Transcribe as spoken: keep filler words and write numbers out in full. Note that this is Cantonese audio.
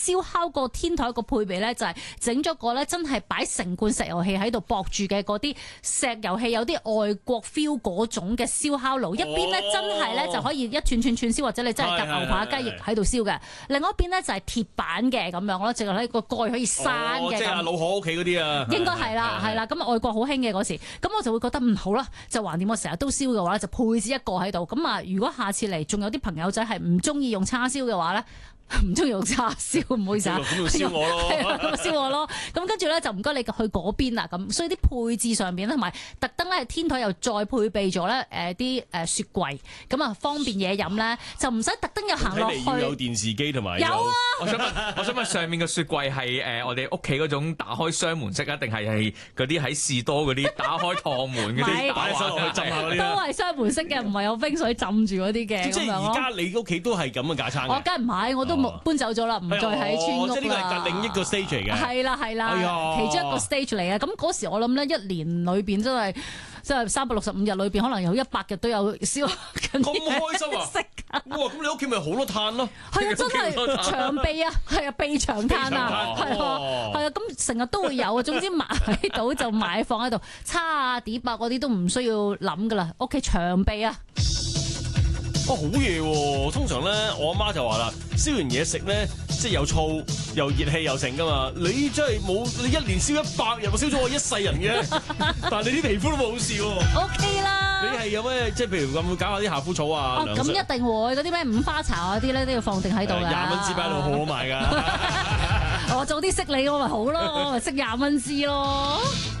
燒烤個天台個配備咧，就係整咗個咧真係擺成罐石油氣喺度駁住嘅嗰啲石油氣有啲外國 feel 嗰種嘅燒烤爐，一邊咧真係咧就可以一串串串燒，或者你真係夾牛扒雞翼喺度燒嘅，另外一邊咧就係鐵板嘅咁樣咯，淨係喺個蓋可以閂嘅。 即係阿老何屋企嗰啲啊， 應該係啦，係啦，咁外國好興嘅嗰時，咁我就會覺得唔好啦，就橫掂我成日都燒嘅話，就配置一個喺度。咁啊，如果下次嚟仲有啲朋友仔係唔中意用叉燒嘅話咧，唔中意用叉燒，唔好意思啊， 咁就燒我咯， 咁燒我咯。咁跟住咧就唔該你去嗰邊啦。咁所以啲配置上邊同埋特登咧天台又再配備咗咧誒啲誒雪櫃，咁啊方便嘢飲咧，就唔使特登又行落去。 要有電視機同埋有啊。 我想問，我想問上面嘅雪櫃係誒我哋屋企嗰種打開雙門式啊，定係係嗰啲喺士多嗰啲打開趟門嗰啲擺手落去浸下嗰啲都係雙門式嘅，唔係有冰水浸住嗰啲嘅。 即係而家你屋企都係咁嘅架撐嘅。 我梗唔係，我都冇搬走咗啦，唔再喺村屋啦。 即係呢個係另一個 stage 嚟嘅。 係啦係啦，其中一個 stage 嚟嘅。咁嗰時我諗咧，一年裏邊真係即係三百六十五日裏邊，可能有一百日都有燒緊。 咁開心啊！哇！咁你屋企咪好多炭咯？ 係啊，真係長備啊，係啊，備長炭啊，係啊，係啊，咁成日都會有啊。總之買到就買放喺度，叉啊碟啊嗰啲都唔需要諗噶啦，屋企長備啊。 哦，好嘢喎！通常咧，我阿媽就話啦，燒完嘢食咧，即係有燥又熱氣又成噶嘛。你真係冇，你一年燒一百日，我燒咗我一世人嘅，但係你啲皮膚都冇事喎。 O K 啦。 你係有咩？即係譬如會唔會搞下啲夏枯草啊？ 哦，咁一定會，嗰啲咩五花茶嗰啲咧都要放定喺度㗎。 廿蚊支擺喺度好好賣㗎。 我早啲識你，我咪好咯，我咪識廿蚊支咯。